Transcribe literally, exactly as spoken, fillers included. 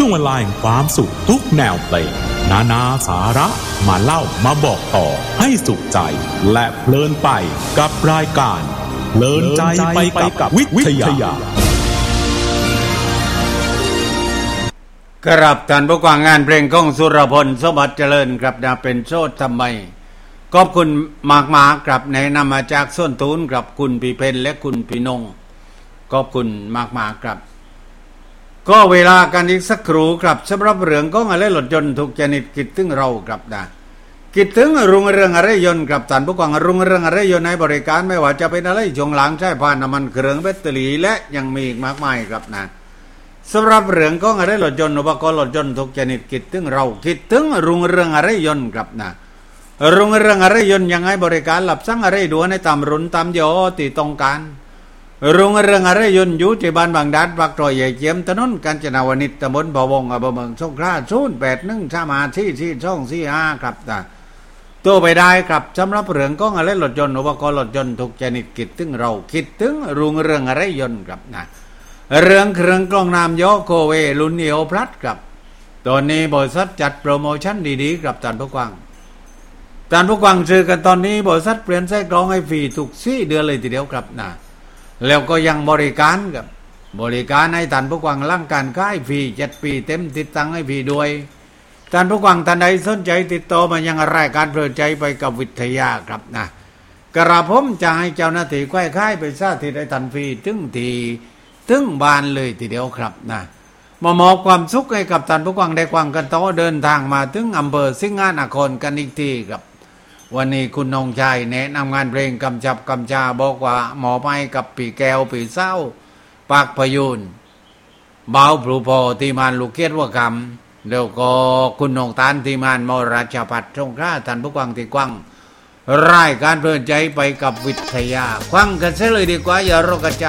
งเวลาแห่งความสุขทุกแนวเพลงนานาสาระมาเล่ามาบอกต่อให้สุขใจและเพลินไปกับรายการเพลินใจไปกับวิทยาครับท่านผู้ฟังงานเพลงของสุรพลสมบัติเจริญครับนะเป็นโชดทำไมขอบคุณมากมากครับแนะนำมาจากส่วนตูนครับคุณพี่เพนและคุณพี่นงขอบคุณมากมากครับก็เวลากันอีกสักครู่ครับสำหรับเรื่องของอะไรรถยนต์ทุกชนิดคิดถึงเราครับนะคิดถึงรุ่งเรืองอะไรยนต์ครับท่านผู้ฟังรุ่งเรืองอะไรยนต์ในบริการไม่ว่าจะเป็นอะไรช่วงหลังใช้ผ่านน้ำมันเครื่องแบตเตอรี่และยังมีอีกมากมายครับนะสำหรับเรื่องของอะไรรถยนต์อุปกรณ์รถยนต์ทุกชนิดคิดถึงเราคิดถึงรุ่งเรืองอะไรยนต์ครับนะรุ่งเรืองอะไรยนต์ยังไงบริการหลับสั่งอะไรด่วนในตามรุ่นตามย่อที่ต้องการรุ่งเรืองอะไรยนต์อยู่ที่บ้านบางดัดปากซอยใหญ่เจียมถนนกาญจนาวนิชตำบลบ่อวงอำเภอเมืองสงขลาศูนย์แปดหนึ่งสามห้าสี่สี่สองสี่ห้าครับนะตัวไปได้ครับสำหรับเรื่องของอะไรรถยนต์อุปกรณ์รถยนต์ทุกชนิดคิดถึงเราคิดถึงรุ่งเรืองอะไรยนต์ครับนะเรื่องเครื่องกรองน้ำย่อโคเวรุ่นเอโอพลัสครับตอนนี้บริษัทจัดโปรโมชั่นดีๆครับท่านผู้ฟังท่านผู้ฟังซื้อกันตอนนี้บริษัทเปลี่ยนไส้กรองให้ฟรีทุกสี่เดือนเลยทีเดียวครับนะแล้วก็ยังบริการกับบริการให้ท่านผู้ฟังร่างการขายฟรีเจ็ดปีเต็มติดตั้งให้ฟรีด้วยท่านผู้ฟังท่านใดสนใจติดต่อมายังรายการเพลินใจไปกับวิทยาครับนะกระผมจะให้เจ้าหน้าที่ค่ายๆไปสาธิตให้ท่านฟรีถึงทีถึงบ้านเลยทีเดียวครับนะมามอบความสุขให้กับท่านผู้ฟังได้ฟังกันต่อเดินทางมาถึงอำเภอสิงห์นครกันอีกทีครับวันนี้คุณนงชัยแนะนำงานเพลงกำจับกำจาบอกว่าหมอไปกับปีแก้วปีเศร้าปากพยูนเบาปลูพอทีมานลูกเกียรติวกรรมเดี๋ยวก็คุณนงตานทีมานมราชพัฒน์สงขลาท่านผู้ฟังที่กว้างรายการเพลินใจไปกับวิทยาควังกันเสียเลยดีกว่าอย่ารอกระจา